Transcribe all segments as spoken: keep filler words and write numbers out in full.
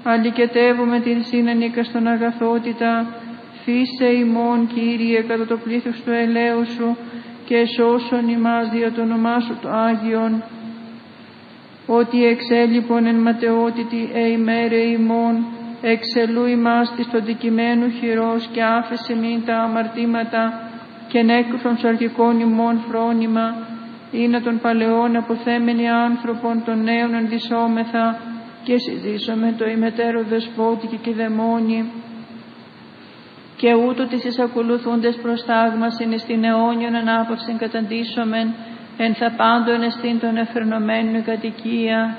Αλληκετεύουμε την σύνανικα στον αγαθότητα, φύσε ημών, Κύριε, κατά το πλήθος του ελέου Σου και σώσον ημάς δια το όνομά Σου το Άγιον. Ότι εξέλιπον εν ματαιότητη εημέρε ημών, εξελού ημάς της των δικημένου χειρός και άφησε μην τα αμαρτήματα και νέκρουσον σου αρχικών ημών φρόνημα, είναι των παλαιών αποθέμενοι άνθρωπον των νέων ενδυσόμεθα και συζήσομαι το ημετέρω δεσπότη και κηδεμόνι. Και ούτω τις εις ακολουθούντες προς τάγμασιν εις την αιώνιον ανάπαυσιν καταντήσομεν, εν θα πάντων εστίν των εφερνομένου κατοικία.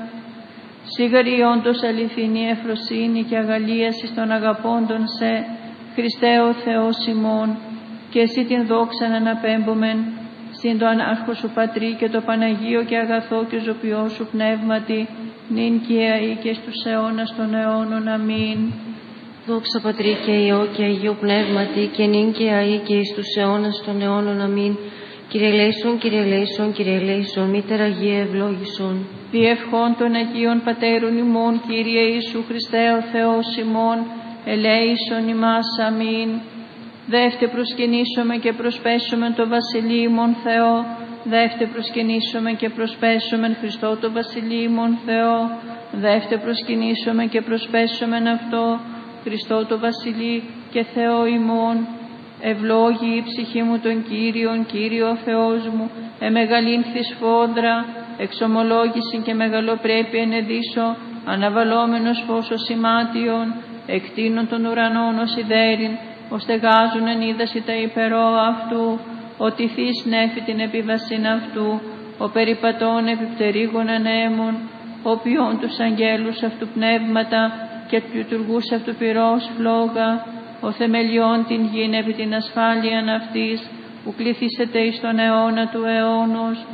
Σίγαρη όντως αληθινή εφροσύνη και αγαλίαση των αγαπώντων σε, Χριστέ ο Θεός ημών, και εσύ την δόξαν αναπέμπομεν, συν το ανάρχο σου Πατρί και το Παναγίο και αγαθό και ζωπιό σου πνεύματι, νυν και αεί και στους αιώνας των αιώνων. Αμήν. Δόξα Πατρί και Υιό και Αγίου Πνεύματι, και νυν και αεί και εις τους αιώνας των αιώνων. Αμήν. Κύριε ελέησον, Κύριε ελέησον, Κύριε ελέησον, Μήτερ Αγία ευλόγησον. Διευχών των Αγίων Πατέρων ημών, Κύριε Ιησού Χριστέ ο Θεός ημών, ελέησον ημάς. Αμήν. Δεύτε προσκυνήσομε και προσπέσομεν το Βασιλείο ημών Θεό, δεύτε προσκυνήσομε και προσπέσομεν Χριστό το Βασιλείο ημών Θεό, δεύτε προσκυνήσομε και προσπέσομεν αυτό, Χριστό το Βασιλεί και Θεό ημών. Ευλόγη η ψυχή μου τον Κύριον, Κύριο Θεός μου, εμεγαλύνθης φόδρα, εξομολόγηση και μεγαλοπρέπεια ενεδίσω, αναβαλόμενος φως ως σημάτιον, εκτείνων των ουρανών ως ιδέριν, ως στεγάζουν εν είδαση τα υπερό αυτού, ότι θείς νέφη την επιβασίν αυτού, ο περιπατών επιπτερίγων ανέμων, ο ποιόν τους αγγέλους αυτού πνεύματα και του λειτουργούς αυτού πυρός φλόγα, ο θεμελιών την γην επί την ασφάλειαν αυτής, που κληθήσετε εις τον αιώνα του αιώνος.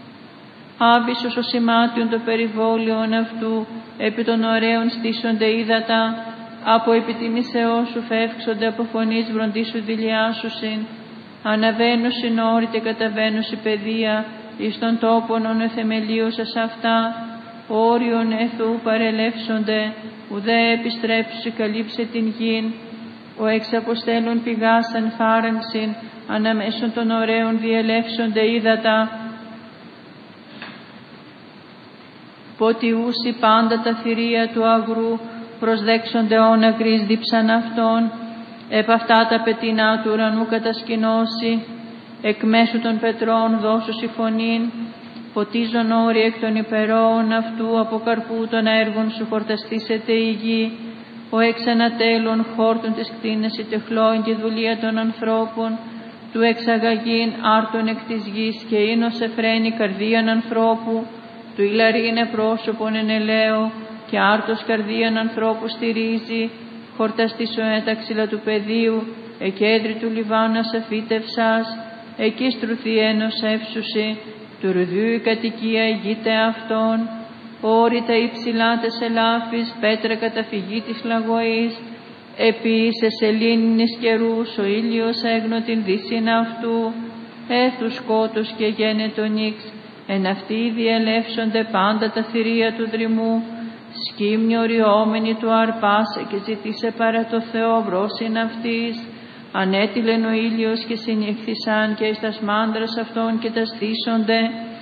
Άβυσσος ο σημάτιον το περιβόλιον αυτού, επί των ωραίων στήσονται ύδατα, από επιτιμήσεώς σου φεύξονται, από φωνής βροντίσου δηλιάσουσιν. Αναβαίνουσιν όρη και καταβαίνουσι παιδεία, εις των τόπων ον εθεμελίωσας αυτά, όριον εθού παρελεύσονται, ουδέ επιστρέψουσι καλύψε την γην. Ο εξαποστέλων πηγάσαν φάραγξιν, αναμέσων των ωραίων διελεύσονται ύδατα. Ποτιούσι πάντα τα θηρία του αγρού, προσδέξονται όν αγρής δίψαν αυτών. Επ' αυτά τα πετεινά του ουρανού κατασκηνώσει, εκ μέσου των πετρών δώσουσι φωνήν. Ποτίζον όροι εκ των υπερών αυτού, από καρπού των έργων σου χορταστήσεται η γη. Ο εξανατέλων χόρτων της κτίνες η τεχλώην και δουλεία των ανθρώπων, του εξαγαγήν άρτων εκ της γης και ίνος εφραίνει καρδίαν ανθρώπου, του ηλαρίνε πρόσωπον εν ελαίο και άρτος καρδίαν ανθρώπου στηρίζει, χορταστήσου τα ξύλα του πεδίου, εκέντρη του Λιβάνας αφήτευσας, εκεί στρουθεί ένος εύσουσι, του ρουδιού η κατοικία ηγείται αυτών. Όρη τα υψηλά τες ελάφης, πέτρα καταφυγή της λαγωής, επί σε σελήνινης καιρούς ο ήλιος έγνω την δύσιν αυτού, έθου σκότος και γένετο νύξ, εν αυτοί διελεύσονται πάντα τα θηρία του δρυμού, σκύμνη οριόμενη του αρπάσε και ζητήσε παρά το Θεό βρόσιν αυτής, ανέτειλεν ο ήλιος και συνήχθησαν και εις τας μάντρας αυτών και τα στήσονται,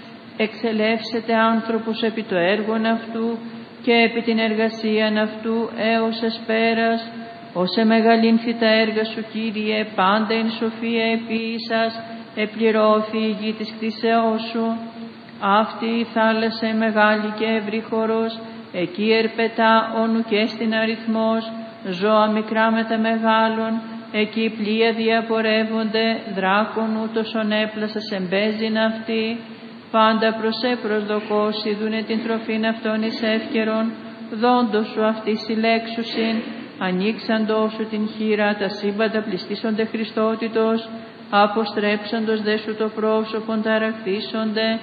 εξελεύσετε άνθρωπος επί το έργον αυτού και επί την εργασίαν αυτού έως εσπέρας, όσε μεγαλύνθη τα έργα σου Κύριε, πάντα εν σοφία επίησας, επληρώθη η γη της κτίσεώς σου. Αυτή η θάλασσα μεγάλη και ευρύχωρος, εκεί ερπετά όνου και στην αριθμός, ζώα μικρά με τα μεγάλων, εκεί πλοία διαπορεύονται, δράκων ούτως ονέπλασας εμπέζειν αυτή. Πάντα προς σε προσδοκώσει δούνε την τροφήν αυτών εις εύκαιρον, δόντος σου αυτή συλλέξουσιν, ανοίξαντός σου την χείρα, τα σύμπαντα πληστήσονται Χριστότητος, αποστρέψαντος δε σου το πρόσωπον ταραχθήσονται.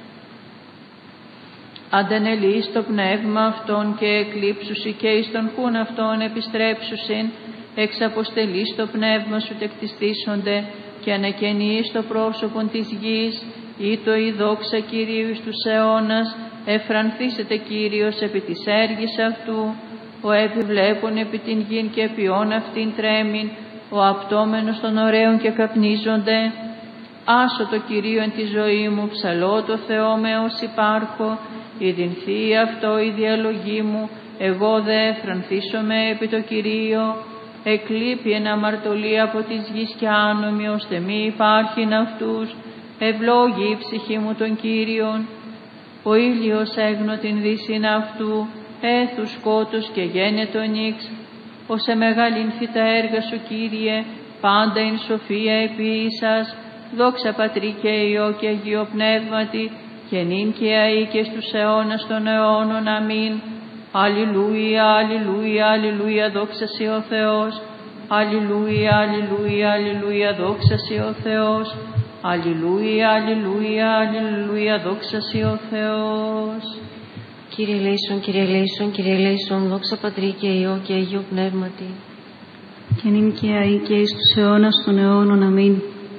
Αντανελείς το πνεύμα αυτών και εκλείψουσι και εις τον χούν αυτών επιστρέψουσιν, εξαποστελείς το πνεύμα σου τεκτιστήσονται και ανακαινείς το πρόσωπον της γης, ή το η δόξα Κυρίου εις τους αιώνας, εφρανθήσετε Κύριος επί της έργης αυτού, ο επιβλέπων επί την γην και ποιόν αυτήν τρέμην, ο απτόμενος των ωραίων και καπνίζονται. Άσο το Κυρίο εν τη ζωή μου, ψαλώ το Θεό με ως υπάρχω, ειδυνθεί αυτό η διαλογή μου, εγώ δε φρανθήσομαι επί το Κυρίο. Εκλείπει εν αμαρτωλή από της γης και άνομοι, ώστε μη υπάρχειν αυτούς, ευλόγη η ψυχή μου τον Κύριον. Ο ήλιος έγνω την δύσιν αυτού, έθου σκότους και γένετο νύξ. Ως εμεγαλύνθη τα έργα σου, Κύριε, πάντα ειν σοφία επίησας. Δόξα Πατρί και Υιό και Αγίο Πνεύματι, και νυν και αεί και στους αιώνας των αιώνων. Αμήν. Αλληλούια, αλληλούια, αλληλούια, δόξα σοι ο Θεός. Αλληλούια, αλληλούια, αλληλούια, δόξα σοι ο Θεός. Αλληλούια, αλληλούια, αλληλούια, δόξα σοι ο Θεός. Κύριε ελέησον, Κύριε ελέησον, Κύριε ελέησον, δόξα Πατρί και Υιό και Αγίο Πνεύματι. Και νυν και αεί και εις τους αιώνας των αιώνων. Αμήν.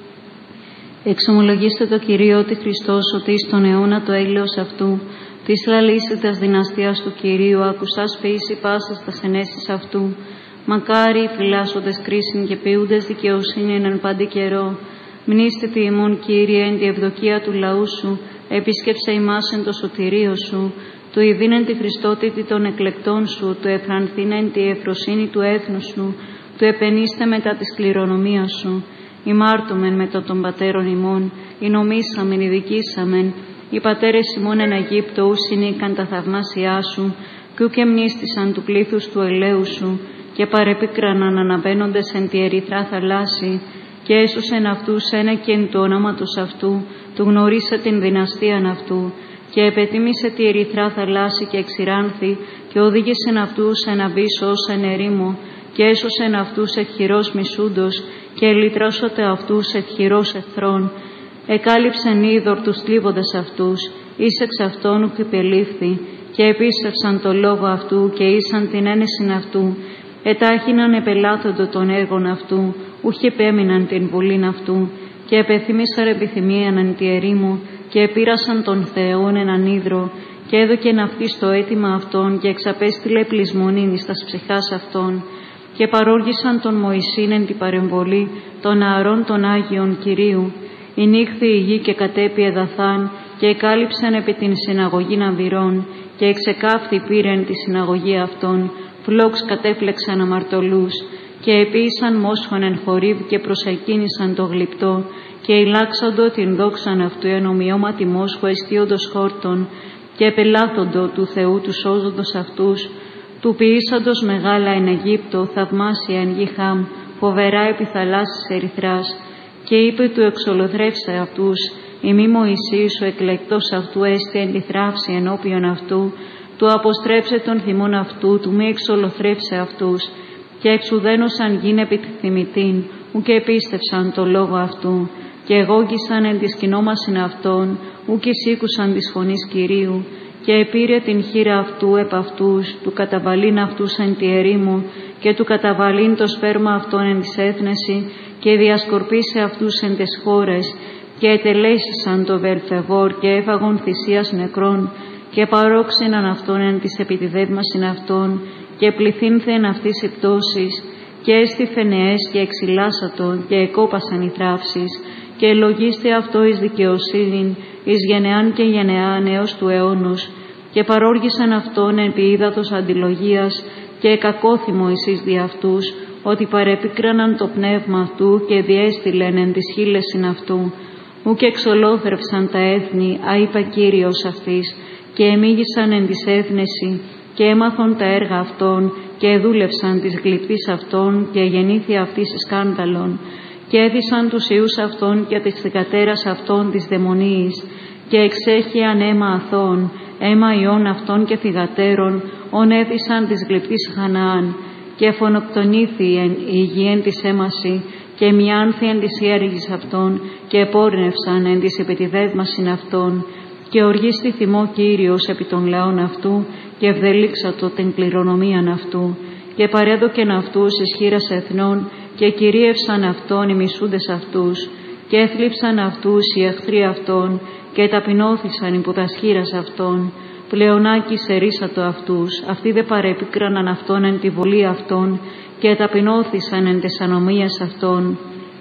Εξομολογήστε το Κυρίο ότι Χριστός, ότι εις τον αιώνα το έλεος αυτού, της λαλήσιτας δυναστείας του Κυρίου, ακουστάς ποιήσει πάσας τας ενέσεις αυτού. Μακάρι οι φυλάσσοντες κρίσιν και ποιούντες δικαιοσύνην εν πάντη καιρό. Μνήστε τη ημών, Κύριε, εν τη ευδοκία του λαού σου, επίσκεψε ημάς εν το σωτηρίο σου, του ειδίνεν τη Χριστότητη των εκλεκτών σου, του εφρανθήνεν τη εφροσύνη του έθνους σου, του επενείστε μετά της κληρονομίας σου. Ημάρτωμεν μετά των πατέρων ημών, η νομίσαμεν, η δικήσαμεν, οι πατέρες ημών εν Αιγύπτω ου συνήκαν τα θαυμάσια σου, κι ουκ εμνίστησαν του πλήθους του ελαίου σου, και παρεπίκραναν αναβαίνοντες εν τη ερυθρά θαλάσση, και έσωσεν αυτούς ένεκεν του ονόματος αυτού, του γνωρίσε την δυναστείαν αυτού, και επετίμησε τη ερυθρά θαλάσση και εξηράνθη, και οδήγησεν αυτούς εν αβύσσο ως εν ερήμο, και έσωσεν αυτούς εκ χειρός μισούντος, και ελυτρώσοτε αυτούς εκ χειρός εχθρών. Εκάλυψεν είδωρ τους κλείβοντες αυτούς, εις εξ αυτών ουκ υπελήφθη, και επίστευσαν το λόγο αυτού, και ήσαν την ένεσιν αυτού. Ετάχυναν επελάθοντο των έργων αυτού, ούχ επέμειναν την βουλήν αυτού, και επεθύμησαν επιθυμίαν εν τη ερήμο, και επήρασαν τον Θεόν έναν ίδρο, και έδωκεν αυτή στο αίτημα αυτών, και εξαπέστειλε πλεισμονήν εις τας ψυχάς αυτών. Και παρόργησαν τον Μωυσήν εν την παρεμβολή των ααρών των Άγιων Κυρίου. Η νύχθη η γη και κατέπη εδαθάν, και εκάλυψαν επί την συναγωγήν αμβυρών, και εξεκάφθη πήρεν τη συναγωγή αυτών, φλόξ κατέφλεξαν αμαρτωλούς, και επίησαν μόσχον εν χορύβ και προσεκίνησαν το γλυπτό, και ηλάξαντο την δόξαν αυτού εν ομοιώματι μόσχο εστίοντος χόρτων, και επελάθοντο του Θεού του σώζοντος αυτούς, του ποιήσαντος μεγάλα εν Αιγύπτο, θαυμάσια εν γη Χάμ, φοβερά επί θαλάσσης ερυθράς, και είπε του εξολοθρεύσε αυτούς, ημί Μωυσής ο εκλεκτός αυτού έστι εν τη θράψη ενώπιον αυτού, του αποστρέψε τον θυμόν αυτού, του μη εξολοθρεύσε αυτούς, και εξουδένωσαν γην επί τη θυμητήν, ουκ επίστευσαν το λόγο αυτού, και εγώγησαν εν τη σκηνόμασιν αυτών, ουκ εισήκουσαν της φωνής Κυρίου, και επήρε την χείρα αυτού επ' αυτούς, του καταβαλήν αυτούς εν τη ερήμο, και του καταβαλήν το σπέρμα αυτών εν της έθνεση, και διασκορπίσε αυτούς εν τες χώρες, και ετελέσισαν το Βελφεβόρ, και έφαγον θυσίας νεκρών, και παρόξεναν αυτόν εν της επιτιδεύμασιν αυτών, και πληθύνθεν αυτής η πτώσης, και έστι φαινεές και εξηλάσατον, και εκόπασαν οι θράψεις, και ελογίστε αυτό εις δικαιοσύνην, εις γενεάν και γενεάν έως του αιώνος, και παρόργησαν αυτόν εν ποιήδατος αντιλογίας, και εκακόθυμο εσείς δι' αυτούς, ότι παρεπίκραναν το πνεύμα αυτού, και διέστειλεν εν της χείλεσιν αυτού, ουκ εξολόθρευσαν τα έθνη, αείπα Κύριος αυτής, και εμίγησαν εν της έθνεση, και έμαθον τα έργα αυτών, και εδούλευσαν της γλυπτής αυτών, και γεννήθη αυτής σκάνδαλον, και έδισαν τους ιούς αυτών και της θυγατέρας αυτών της δαιμονίης, και εξέχειαν αίμα αθώων, αίμα ιών αυτών και θυγατέρων, ον έδισαν της γλυπτής Χαναάν, και φωνοκτονήθη εν η γη εν της έμαση, και μιάνθη εν της ιέργης αυτών, και επόρνευσαν εν της επιτιδεύμασιν αυτών, και οργίστη θυμό Κύριος επί των λαών αυτού, και ευδελίξατο την κληρονομίαν αυτού, και παρέδοκεν αυτούς εις χείρας εθνών, και κυρίευσαν αυτόν οι μισούντες αυτούς, και έθλιψαν αυτούς οι εχθροί αυτών, και ταπεινώθησαν υπό τας χείρας αυτών. πλεονάκης ερίσατο αυτούς, αυτοί δε παρεπίκραναν αυτόν εν τη βολή αυτών και ταπεινώθησαν εν τες ανομίας αυτών.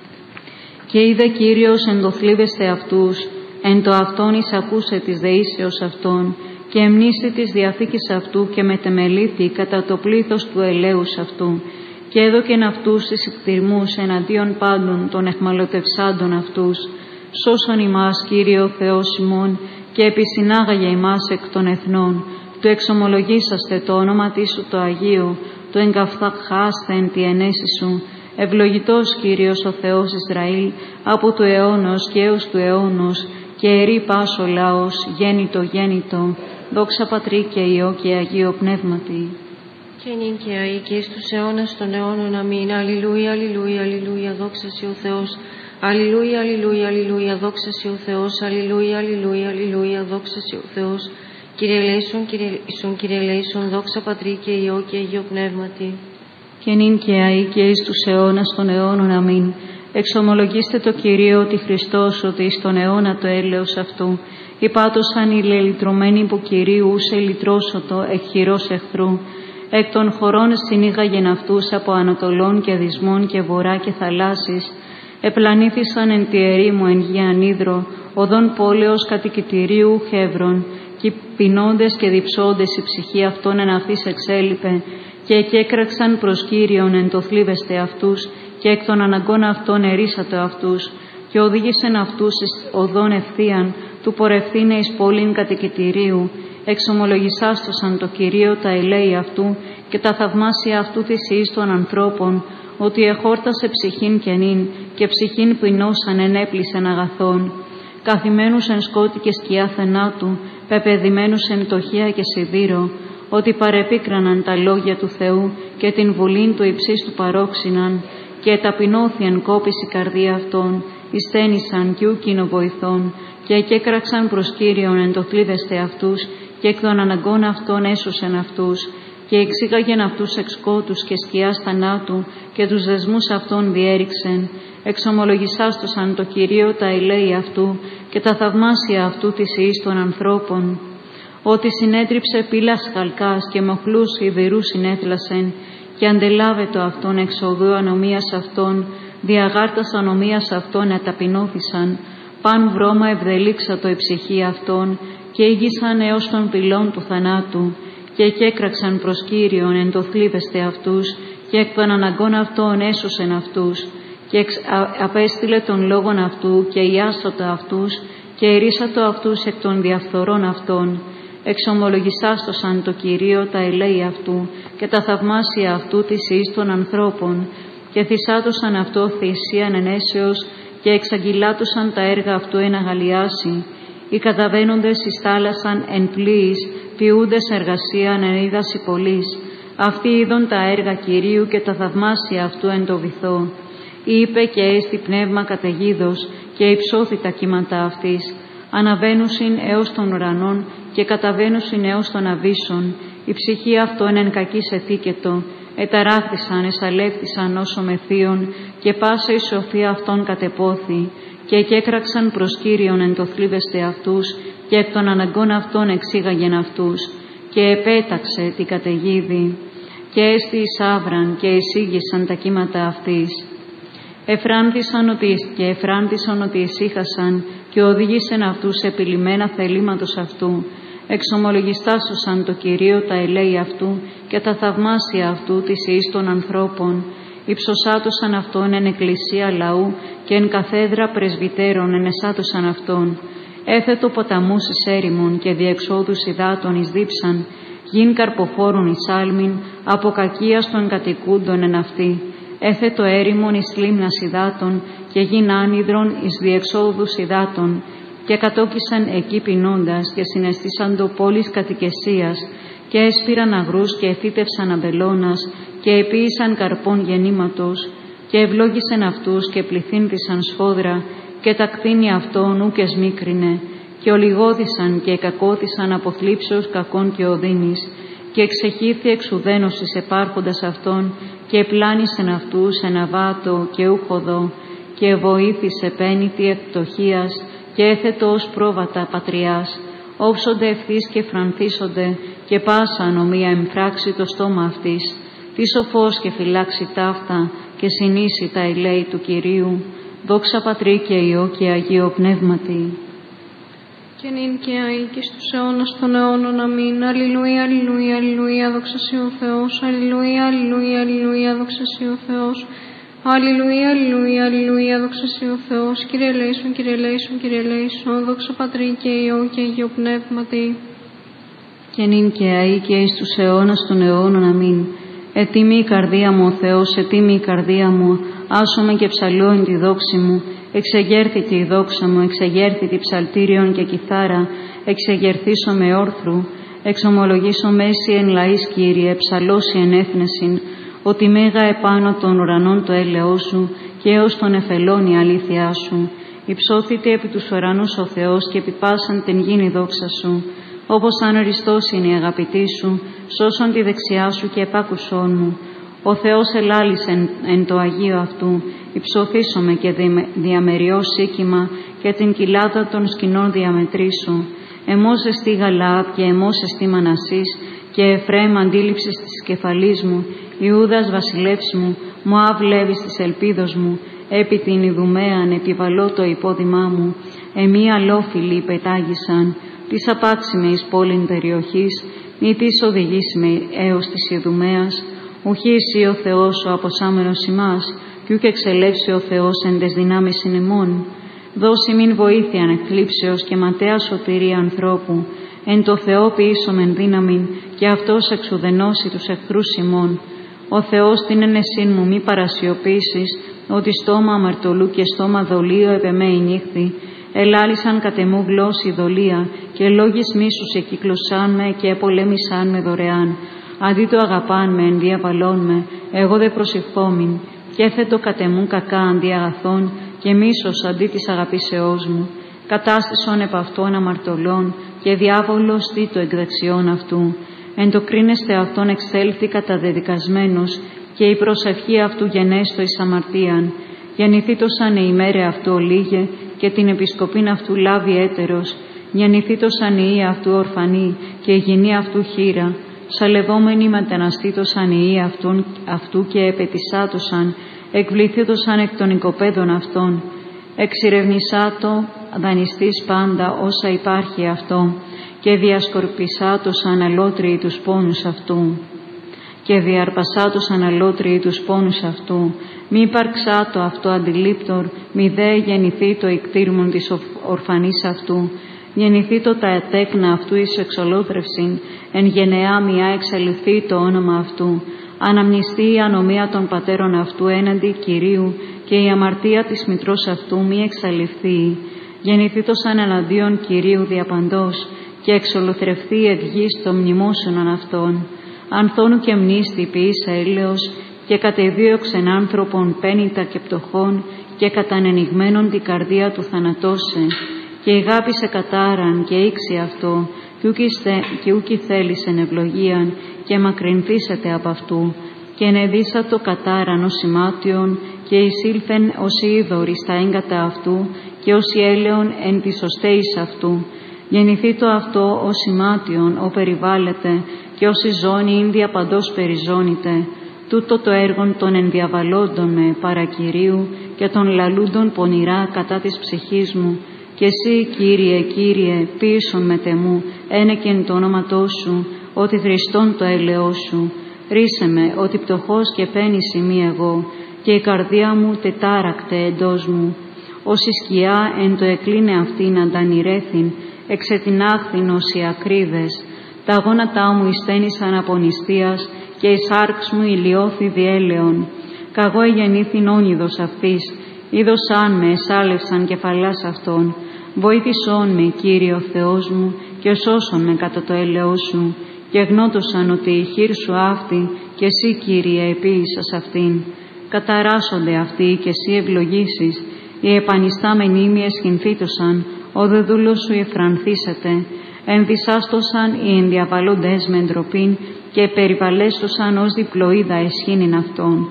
Και είδε Κύριος εν το θλίβεσθε αυτούς, εν το αυτόν εισακούσε της δεήσεως αυτών, και εμνήστη της διαθήκης αυτού και μετεμελήθη κατά το πλήθος του ελέους αυτού, και έδωκεν αυτούς εις εκτιρμούς εναντίον πάντων των εχμαλωτευσάντων αυτούς. Σώσον ημάς, Κύριε Θεός ημών, και επισυνάγαγε ημάς εκ των εθνών, του εξομολογήσαστε το όνομα Σου το Αγίο, του εγκαφθαχάστε εν τη ενέση Σου. Ευλογητός Κύριος ο Θεός Ισραήλ, από του αιώνος και έως του αιώνος, και ερή πάσο λαός, γέννητο γέννητο, δόξα Πατρί και Υιό και Αγίο Πνεύματι. Και νυν και αεί και εις τους αιώνας των αιώνων. Αμήν. Αλληλούια, αλληλούια, αλληλούια, δόξα Σοι ο Θεός. Αλληλούια, αλληλούια, αλληλούια, δόξα Σοι ο Θεός. Αλληλούια, αλληλούια, αλληλούια, δόξα Σοι ο Θεός. Κύριε ελέησον, Κύριε ελέησον, Κύριε ελέησον, δόξα Πατρί και Υιό και Αγίο Πνεύματι. Και νυν και αεί και εις τους αιώνας των αιώνων. Αμήν. Εξομολογήστε το Κυρίο ότι Χριστός, ότι εις τον αιώνα το έλεος αυτού, υπάτωσαν οι λελυτρωμένοι που Κυρίου σε λυτρώσωτο εκ χειρός εχθρού. Εκ των χωρών συνήγαγεν αυτούς από Ανατολών και Δυσμών και Βορρά και θαλάσσης. Επλανήθησαν εν τη ερήμου εν γη ανίδρο, οδόν πόλεως κατοικητηρίου Χεύρων, και πεινώντες και διψώντες η ψυχή αυτών εν αυτής εξέλιπε, και εκέκραξαν προς Κύριον εν το θλίβεστε αυτούς, και εκ των αναγκών αυτών ερίσατο αυτούς, και οδήγησεν αυτούς εις οδόν ευθείαν, του πορευθύνε εις πόλην κατοικητηρίου. Εξομολογησάστοσαν το Κυρίο τα ελέη αυτού και τα θαυμάσια αυτού της ιής των ανθρώπων, ότι εχόρτασε ψυχήν κενήν και ψυχήν πεινώσαν ενέπλησεν αγαθών. Καθημένους εν σκότη και σκιά θενάτου, πεπεδημένους εν τοχεία και σιδήρο, ότι παρεπίκραναν τα λόγια του Θεού και την βουλήν του υψίστου παρόξυναν, και ταπεινώθη εν κόπης η καρδία αυτών, εισθένησαν κι ου κοινοβοηθών, και εκέκραξαν προς Κύριον εν το θλίβεστε αυτούς, και εκ των αναγκών αυτών έσωσεν αυτούς, και εξήγαγεν αυτούς εξ σκότους και σκιάς θανάτου, και τους δεσμούς αυτών διέριξεν. Εξομολογησάστοσαν το Κυρίο τα ελέη αυτού και τα θαυμάσια αυτού της ιής των ανθρώπων, ότι συνέτριψε πύλας χαλκάς και μοχλούς ιδηρού συνέθλασεν, και αντελάβετο αυτόν εξοδού ανομίας αυτών, διαγάρτας ανομίας αυτών αταπεινώθησαν, παν βρώμα ευδελίξατο η ψυχή αυτών, και ήγησαν έως των πυλών του θανάτου, και εκέκραξαν προς Κύριον εν το θλίβεστε αυτούς, και εκ των αναγκών αυτών έσωσεν αυτούς, και εξ, α, απέστειλε τον λόγον αυτού, και ιάσωτο αυτούς, και ερίσατο αυτούς εκ των διαφθορών αυτών. Εξομολογησάστοσαν το Κυρίο τα ελέη αυτού και τα θαυμάσια αυτού της ιής των ανθρώπων, και θυσάτωσαν αυτό θυσίαν ενέσεως, και εξαγγυλάτωσαν τα έργα αυτού εν αγαλιάσει. Οι καταβαίνοντες εις θάλασσαν εν πλοίης, ποιούντες εργασίαν εν είδαση πολλής. Αυτοί είδον τα έργα Κυρίου και τα θαυμάσια αυτού εν το βυθό. Είπε και έστι πνεύμα καταιγίδος, και υψώθη τα κύματα αυτής. Αναβαίνουσιν έως των ουρανών και καταβαίνουσιν έως των αβύσσων. Η ψυχή αυτών εν κακής εθήκετο. Εταράχθησαν, εσαλεύθησαν όσο μεθύων, και πάσα η σοφία αυτών κατεπόθη. Και εκέκραξαν προς Κύριον εν το θλίβεστε αυτούς, και εκ των αναγκών αυτών εξήγαγεν αυτούς. Και επέταξε τη καταιγίδη, και έστι εις άβραν, και εισήγησαν τα κύματα αυτής. Εφράντησαν ότι, και εφράντησαν ότι ησύχασαν, και οδήγησεν αυτούς επιλυμμένα θελήματος αυτού. Εξομολογιστάσωσαν το Κυρίο τα ελέη αυτού και τα θαυμάσια αυτού της ιής των ανθρώπων. Υψωσάτωσαν αυτόν εν εκκλησία λαού και εν καθέδρα πρεσβυτέρων ενεσάτωσαν αυτόν. Έθετο ποταμούς εις έρημον και διεξόδους υδάτων εις δίψαν, γιν καρποφόρων εις άλμην, από κακίας των κατοικούντων εν αυτή. Έθετο έρημον εις λίμνας υδάτων και γιν άνυδρον εις διεξόδους υδάτων. Και κατόκισαν εκεί πεινώντας και συναισθήσαν το πόλης κατοικεσίας, και έσπηραν αγρούς και εθύτευσαν αμπελώνας, και επίησαν καρπών γεννήματος, και ευλόγησαν αυτούς και πληθύνθησαν σφόδρα, και τα κτίνη αυτών ου και σμίκρινε, και ολιγώθησαν και εκακώθησαν από θλίψεως κακών και οδύνης, και εξεχήθη εξουδένωσης επάρχοντας αυτών, και επλάνησεν αυτούς εν αβάτο και ούχοδο, και βοήθησε πένητη εκ πτωχίας, και έθετο ως πρόβατα πατριάς. όψονται ευθύς και φρανθίσονται, και πάσα ανομία εμφράξει το στόμα αυτής. Τι σοφός και φυλάξει ταύτα, και συνήσει τα ελέη του Κυρίου. Δόξα Πατρί και Υιό και Αγίο Πνεύματι. Και νυν και αεί και στους αιώνας των αιώνων. Αμήν. Αλληλούια, αλληλούια, αλληλούια, δόξα σοι ο Θεός. Αλληλούια, αλληλούια, αλληλούια, δόξα σοι ο Θεός. Αλληλούια, αλληλούια, αλληλούια, δόξα σοι ο Θεός. Κύριε ελέησον, Κύριε ελέησον, Κύριε ελέησον, δόξα Πατρί και Υιό και Αγίο Πνεύματι. Και νυν και αεί και εις τους αιώνας των αιώνων. Αμήν. Ετοίμη η καρδία μου, ο Θεός, ετοίμη η καρδία μου, άσωμαι και ψαλώ τη δόξη μου. Εξεγέρθητη η δόξα μου, εξεγέρθητη ψαλτήριον και κιθάρα, εξεγερθήσω με όρθρου, εξομολογήσω μέση εν λαής, Κύριε, ψαλώσει εν έθνεσιν, ότι μέγα επάνω των ουρανών το έλεος σου και έως τον εφελών η αλήθειά σου. Υψώθητε επί τους ουρανούς ο Θεός και επιπάσαν την γήνη δόξα σου. Όπως αν οριστός είναι η αγαπητή σου, σώσον τη δεξιά σου και επάκουσόν μου. Ο Θεός ελάλησε εν, εν το Αγίο αυτού, υψωθήσομαι και διαμεριώς σήκημα και την κοιλάδα των σκηνών διαμετρήσου. Εμώς εστί Γαλαάδ και εμώς εστί Μανασής και Εφραίμ αντίληψης της κεφαλής μου, Ιούδας βασιλεύς μου, Μωάβ Λέβης της ελπίδος μου, επί την Ιδουμαίαν επιβαλώ το υπόδημά μου, εμεί αλόφιλοι πετάγησαν, της απάξιμε εις πόλην περιοχής, μη της οδηγήσιμε έως της Ιδουμαίας, ουχή εσύ ο Θεός ο αποσάμενος ημάς, κι ούκ εξελεύσει ο Θεός εν τες δυνάμεις ημών. Δώσει μην βοήθειαν εκθλίψεως και ματέα σωτηρία ανθρώπου, εν το Θεό ποιήσομεν δύναμην και Αυτός εξουδενώσει τους εχθρούς ημών. Ο Θεός την ενεσύν μου μη παρασιωπήσεις, ότι στόμα αμαρτωλού και στόμα δολίου επεμέ η νύχθη. Ελάλησαν κατεμού γλώσση δολία και λόγης μίσους εκύκλωσάν με και επολέμησάν με δωρεάν. Αντί το αγαπάν με εν διαβαλών με, εγώ δε προσευχόμην. Και έθετο κατεμού κακά αντί αγαθών και μίσος αντί της αγαπήσεώς μου. Κατάστησον επ' αυτών αμαρτωλών και διάβολος τι το εκδεξιών αυτού. Εν το κρίνεστε αυτόν εξέλθει καταδεδικασμένος και η προσευχή αυτού γενέστο εις αμαρτίαν. Γεννηθήτωσαν η ημέρε αυτού ολίγε και την επισκοπήν αυτού λάβει έτερος. Γεννηθήτωσαν η ία αυτού ορφανή και η γυνή αυτού χείρα. Σαλευόμενοι μεταναστήτωσαν οι ία αυτού και επετισάτωσαν, εκβληθήτωσαν εκ των οικοπαίδων αυτών. Εξηρευνησάτο δανειστής πάντα όσα υπάρχει αυτό και διασκορπισάτωσαν αλότριοι τους πόνους αυτού. Και διαρπασάτωσαν αλότριοι τους πόνους αυτού. Μη υπαρξάτο αυτό αντιλήπτορ, μη δε γεννηθεί το ικτήρμον της ορφανής αυτού. Γεννηθεί το τα τέκνα αυτού εις εξολόθρευσιν, εν γενεά μιά εξαλειφθεί το όνομα αυτού. Αναμνηστεί η ανομία των πατέρων αυτού έναντι Κυρίου και η αμαρτία της μητρός αυτού μη εξαλειφθεί. Γεννηθεί το σαν εναντίον Κυρίου διαπαντός και εξολοθρευθεί εκ γης το μνημόσυνον αυτών. Ανθώνου και μνήστη ποιήσα έλεος και κατεδίωξεν άνθρωπον πένητα και πτωχών και κατανενιγμένον την καρδία του θανατώσε. Και ηγάπησε κατάραν και ήξι αυτό και ούκη θέλησεν ευλογίαν και μακρυνθήσετε απ' αυτού. Και ενεδίσατο κατάραν ως ημάτιον και εισήλθεν ως είδωρη στα έγκατα αυτού και ως έλεον εν της οστέης αυτού. Γεννηθεί το αυτό ως ημάτιον ο περιβάλλεται και ως η ζώνη ίνδια παντός περιζώνεται. Τούτο το έργον των ενδιαβαλόντων με παρακυρίου και των λαλούντων πονηρά κατά της ψυχής μου. Και εσύ, Κύριε, Κύριε, πείσον με τεμού, ένεκεν το όνοματό σου, ότι Χριστόν το έλεος σου. Ρίσε με, ότι πτωχός και πένης ημί εγώ, και η καρδία μου τετάρακτε εντός μου. Ως η σκιά εν το εκλίνε αυτήν αντανηρέθην, εξετινάχθην ως οι ακρίδες. Τα γόνατά μου εισθένησαν από νηστείας και η σάρξ μου ηλιώθη διέλεον. Καγώ εγεννήθην όνειδος αυτής, είδωσάν με εσάλευσαν κεφαλάς αυτών. Βοήθησόν με, Κύριε ο Θεός μου, και σώσον με κατά το έλεος σου. Και γνώτωσαν ότι η χείρ σου αυτή, και εσύ, Κύριε, επίησας αυτήν. Καταράσσονται αυτοί, και εσύ ευλογήσεις. Οι επανιστάμενοι μη εσχυνθήτωσαν, ο δε δούλος σου εφρανθήσατε. Ενδυσάστοσαν οι ενδιαβαλλοντές με ντροπήν, και περιβαλέστοσαν ως διπλοίδα εσχήνην αυτών.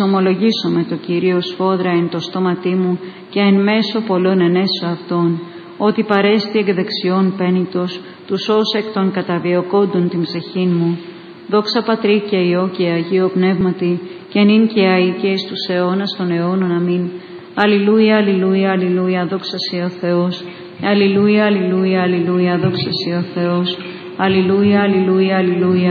Εξομολογήσω με το Κυρίο σφόδρα εν το στόματί μου και εν μέσω πολλών ενέσω αυτών. ότι παρέστη εκ δεξιών πένητος, τους ως εκ των καταβιοκόντων την ψυχήν μου. Δόξα Πατρί και Υιό και Αγίο Πνεύματι, και νυν και αεί και εις τους αιώνας των αιώνων. Αμήν. Αλληλούια, αλληλούια, αλληλούια, δόξα Συ ο Θεός. Αλληλούια, αλληλούια, αλληλούια, δόξα Συ ο Θεός. Αλληλούια, αλληλούια, αλληλούια.